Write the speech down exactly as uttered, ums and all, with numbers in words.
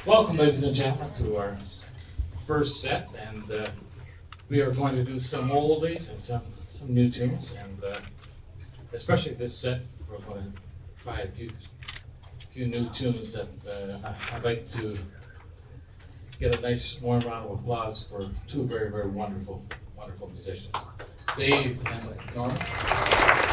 Welcome, ladies and gentlemen, to our first set, and uh, we are going to do some oldies and some, some new tunes, and uh, especially this set, we're going to try a few few new tunes that uh, I'd like to get a nice warm round of applause for two very, very wonderful, wonderful musicians, Dave and Nora.